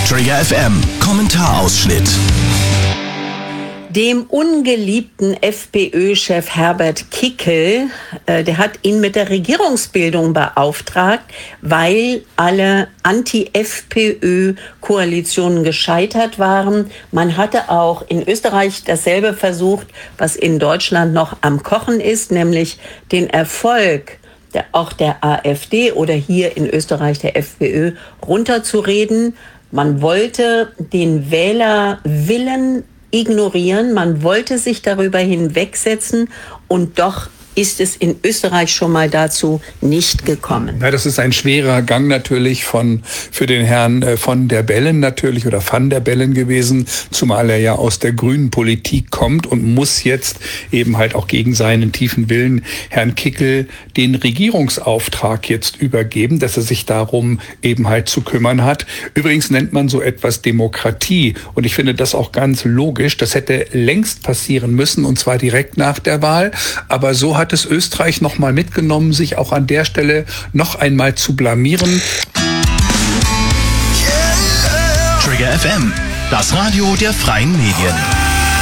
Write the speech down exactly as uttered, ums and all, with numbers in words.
Trigger F M Kommentarausschnitt. Dem ungeliebten FPÖ-Chef Herbert Kickl, äh, der hat ihn mit der Regierungsbildung beauftragt, weil alle Anti-F P Ö-Koalitionen gescheitert waren. Man hatte auch in Österreich dasselbe versucht, was in Deutschland noch am Kochen ist, nämlich den Erfolg der, auch der AfD oder hier in Österreich der FPÖ runterzureden. Man wollte den Wählerwillen ignorieren, man wollte sich darüber hinwegsetzen und doch ist es in Österreich schon mal dazu nicht gekommen. Ja, das ist ein schwerer Gang natürlich von für den Herrn äh, von der Bellen natürlich oder van der Bellen gewesen, zumal er ja aus der grünen Politik kommt und muss jetzt eben halt auch gegen seinen tiefen Willen Herrn Kickl den Regierungsauftrag jetzt übergeben, dass er sich darum eben halt zu kümmern hat. Übrigens nennt man so etwas Demokratie und ich finde das auch ganz logisch. Das hätte längst passieren müssen und zwar direkt nach der Wahl, aber so hat es Österreich noch mal mitgenommen, sich auch an der Stelle noch einmal zu blamieren. Trigger F M, das Radio der freien Medien.